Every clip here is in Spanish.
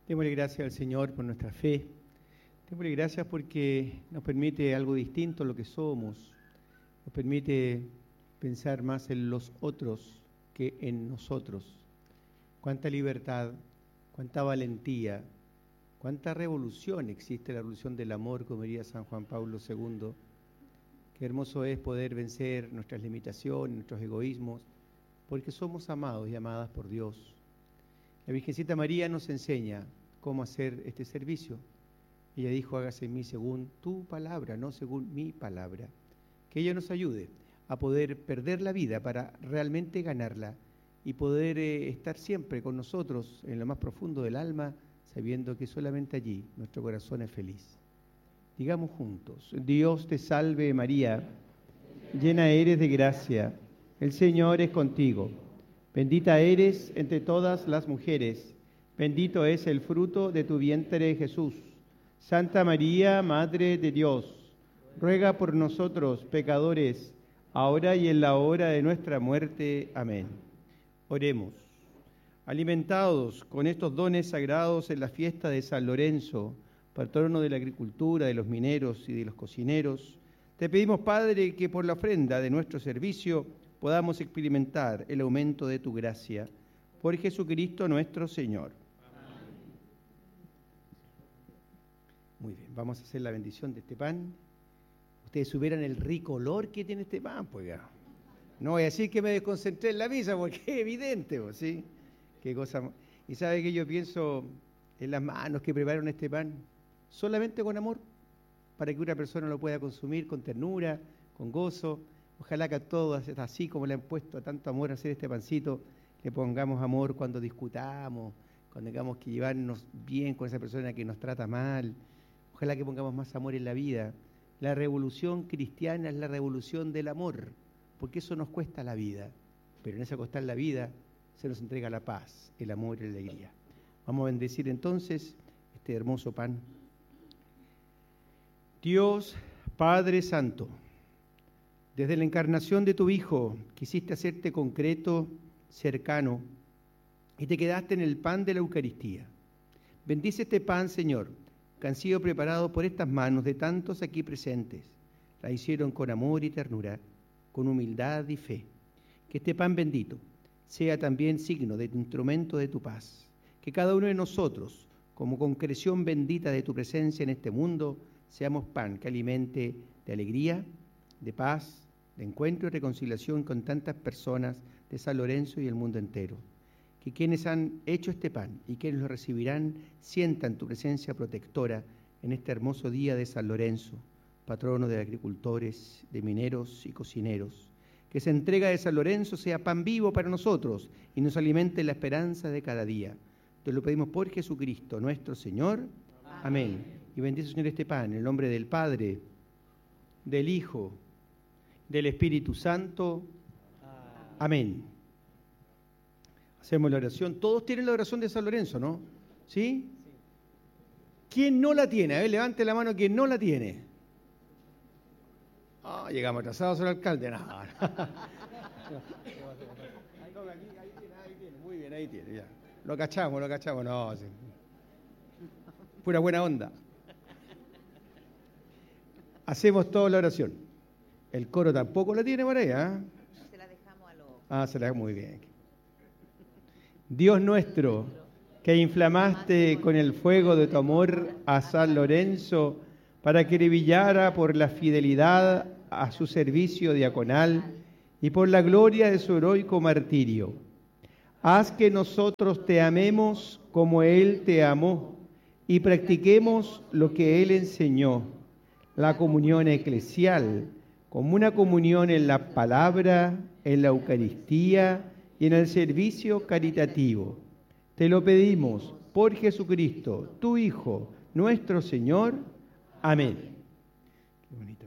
Démosle gracias al Señor por nuestra fe. Démosle gracias porque nos permite algo distinto a lo que somos. Nos permite pensar más en los otros que en nosotros. Cuánta libertad, cuánta valentía, cuánta revolución existe, la revolución del amor, como diría San Juan Pablo II. Qué hermoso es poder vencer nuestras limitaciones, nuestros egoísmos, porque somos amados y amadas por Dios. La Virgencita María nos enseña cómo hacer este servicio. Ella dijo, hágase en mí según tu palabra, no según mi palabra. Que ella nos ayude a poder perder la vida para realmente ganarla y poder estar siempre con nosotros en lo más profundo del alma, sabiendo que solamente allí nuestro corazón es feliz. Digamos juntos, Dios te salve María, llena eres de gracia, el Señor es contigo. Bendita eres entre todas las mujeres, bendito es el fruto de tu vientre Jesús. Santa María, Madre de Dios, ruega por nosotros pecadores, ahora y en la hora de nuestra muerte. Amén. Oremos. Alimentados con estos dones sagrados en la fiesta de San Lorenzo, patrono de la agricultura, de los mineros y de los cocineros, te pedimos, Padre, que por la ofrenda de nuestro servicio podamos experimentar el aumento de tu gracia. Por Jesucristo nuestro Señor. Amén. Muy bien, vamos a hacer la bendición de este pan. Ustedes supieran el rico olor que tiene este pan, pues ya. No voy a decir que me desconcentré en la misa, porque es evidente, ¿sí? Qué cosa. Y sabe que yo pienso en las manos que prepararon este pan, solamente con amor, para que una persona lo pueda consumir con ternura, con gozo. Ojalá que a todos, así como le han puesto tanto amor a hacer este pancito, le pongamos amor cuando discutamos, cuando tengamos que llevarnos bien con esa persona que nos trata mal. Ojalá que pongamos más amor en la vida. La revolución cristiana es la revolución del amor, porque eso nos cuesta la vida. Pero en ese costar la vida se nos entrega la paz, el amor y la alegría. Vamos a bendecir entonces este hermoso pan. Dios Padre Santo, desde la encarnación de tu Hijo, quisiste hacerte concreto, cercano, y te quedaste en el pan de la Eucaristía. Bendice este pan, Señor, que han sido preparados por estas manos de tantos aquí presentes. La hicieron con amor y ternura, con humildad y fe. Que este pan bendito sea también signo de instrumento de tu paz. Que cada uno de nosotros, como concreción bendita de tu presencia en este mundo, seamos pan que alimente de alegría, de paz, de encuentro y reconciliación con tantas personas de San Lorenzo y el mundo entero. Que quienes han hecho este pan y quienes lo recibirán sientan tu presencia protectora en este hermoso día de San Lorenzo, patrono de agricultores, de mineros y cocineros. Que esa entrega de San Lorenzo sea pan vivo para nosotros y nos alimente la esperanza de cada día. Te lo pedimos por Jesucristo, nuestro Señor. Amén. Y bendice, Señor, este pan en el nombre del Padre, del Hijo, del Espíritu Santo. Amén. Hacemos la oración. Todos tienen la oración de San Lorenzo, ¿no? ¿Sí? ¿Quién no la tiene? A ver, levante la mano quien no la tiene. Llegamos atrasados al alcalde. No. Ahí tiene. Muy bien, ahí tiene. Ya. Lo cachamos. No, sí. Pura buena onda. Hacemos toda la oración. El coro tampoco la tiene por ahí, ¿ah? Se la dejamos a los... Se la dejamos muy bien. Dios nuestro, que inflamaste con el fuego de tu amor a San Lorenzo, para que le brillara por la fidelidad a su servicio diaconal y por la gloria de su heroico martirio. Haz que nosotros te amemos como Él te amó y practiquemos lo que Él enseñó, la comunión eclesial, como una comunión en la palabra, en la Eucaristía y en el servicio caritativo. Te lo pedimos por Jesucristo, tu Hijo, nuestro Señor. Amén. Qué bonito.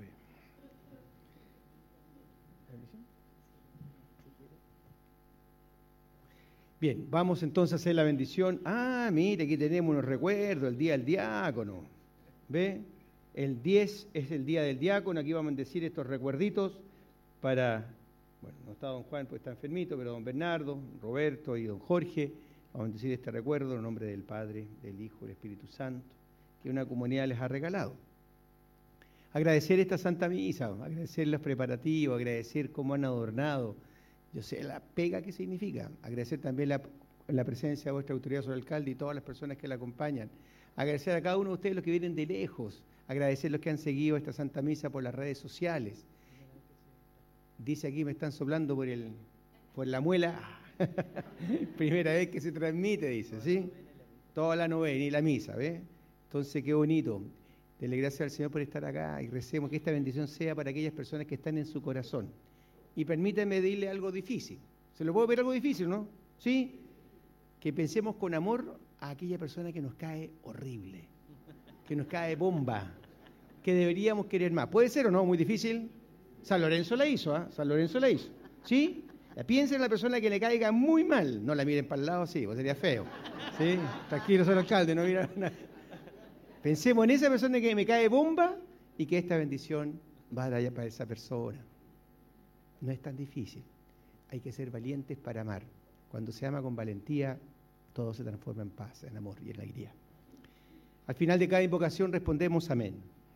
Bien, vamos entonces a hacer la bendición. Mire, aquí tenemos unos recuerdos, el día del diácono. ¿Ve? El 10 es el día del diácono. Aquí vamos a bendecir estos recuerditos para, bueno, no está don Juan porque está enfermito, pero don Bernardo, Roberto y don Jorge, Vamos a bendecir este recuerdo en nombre del Padre, del Hijo y del Espíritu Santo, que una comunidad les ha regalado. Agradecer esta Santa Misa, agradecer los preparativos, agradecer cómo han adornado. Yo sé la pega que significa. Agradecer también la presencia de vuestra autoridad sobre el alcalde y todas las personas que la acompañan. Agradecer a cada uno de ustedes los que vienen de lejos. Agradecer a los que han seguido esta Santa Misa por las redes sociales. Dice aquí, me están soplando por la muela. Primera vez que se transmite, dice, ¿sí? Toda la novena y la misa, ¿ves? Entonces, qué bonito. Dele gracias al Señor por estar acá y recemos que esta bendición sea para aquellas personas que están en su corazón. Y permítanme decirle algo difícil. ¿Se lo puedo ver algo difícil, no? ¿Sí? Que pensemos con amor a aquella persona que nos cae horrible, que nos cae bomba, que deberíamos querer más. ¿Puede ser o no? Muy difícil. San Lorenzo la hizo, ¿ah? San Lorenzo la hizo. ¿Sí? Piensen en la persona que le caiga muy mal. No la miren para el lado, sí, pues sería feo. ¿Sí? Tranquilo, señor alcalde, no mira nada. Pensemos en esa persona que me cae bomba y que esta bendición va allá para esa persona. No es tan difícil. Hay que ser valientes para amar. Cuando se ama con valentía, todo se transforma en paz, en amor y en alegría. Al final de cada invocación respondemos amén.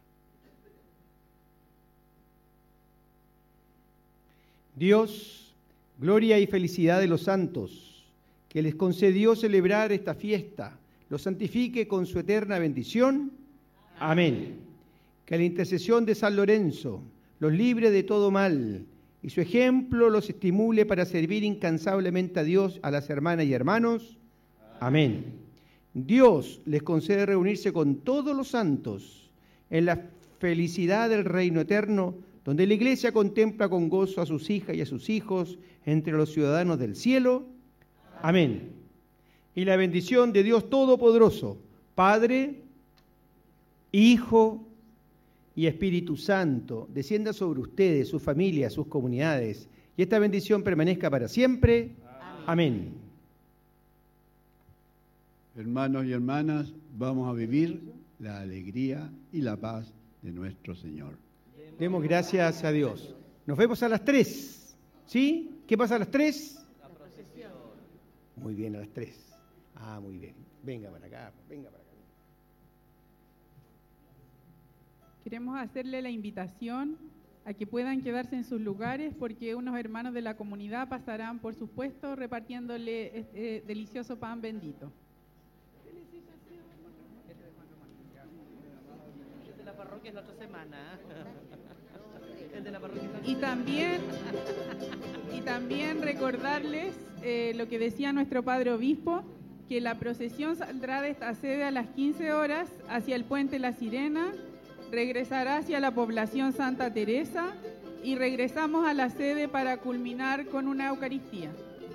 Dios, gloria y felicidad de los santos, que les concedió celebrar esta fiesta, los santifique con su eterna bendición. Amén. Que la intercesión de San Lorenzo los libre de todo mal y su ejemplo los estimule para servir incansablemente a Dios, a las hermanas y hermanos. Amén. Dios les concede reunirse con todos los santos en la felicidad del reino eterno, donde la Iglesia contempla con gozo a sus hijas y a sus hijos entre los ciudadanos del cielo. Amén. Y la bendición de Dios Todopoderoso, Padre, Hijo y Espíritu Santo, descienda sobre ustedes, sus familias, sus comunidades, y esta bendición permanezca para siempre. Amén. Hermanos y hermanas, vamos a vivir la alegría y la paz de nuestro Señor. Demos gracias a Dios. Nos vemos a las 3. ¿Sí? ¿Qué pasa a las 3? La procesión. Muy bien, a las 3. Ah, muy bien. Venga para acá, venga para acá. Queremos hacerle la invitación a que puedan quedarse en sus lugares porque unos hermanos de la comunidad pasarán por sus puestos repartiéndole este delicioso pan bendito. El de la parroquia es la otra semana. El de la parroquia es la otra Y también recordarles lo que decía nuestro padre obispo, que la procesión saldrá de esta sede a las 15 horas hacia el puente La Sirena, regresará hacia la población Santa Teresa y regresamos a la sede para culminar con una Eucaristía.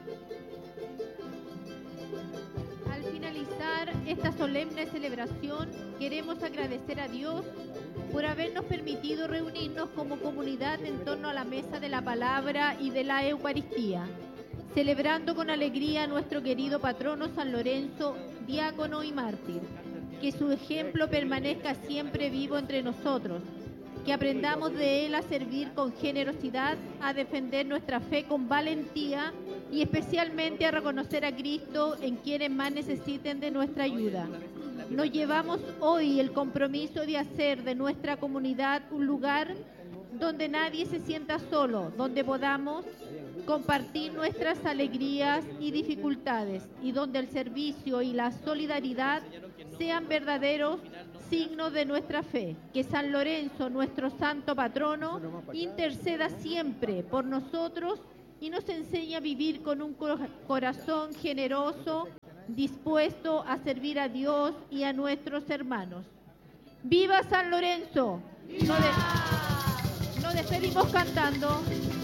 Al finalizar esta solemne celebración, queremos agradecer a Dios por habernos permitido reunirnos como comunidad en torno a la mesa de la palabra y de la Eucaristía, celebrando con alegría a nuestro querido patrono San Lorenzo, diácono y mártir. Que su ejemplo permanezca siempre vivo entre nosotros, que aprendamos de él a servir con generosidad, a defender nuestra fe con valentía y especialmente a reconocer a Cristo en quienes más necesiten de nuestra ayuda. Nos llevamos hoy el compromiso de hacer de nuestra comunidad un lugar donde nadie se sienta solo, donde podamos compartir nuestras alegrías y dificultades y donde el servicio y la solidaridad sean verdaderos signos de nuestra fe. Que San Lorenzo, nuestro santo patrono, interceda siempre por nosotros y nos enseñe a vivir con un corazón generoso, dispuesto a servir a Dios y a nuestros hermanos. ¡Viva San Lorenzo! Nos despedimos cantando.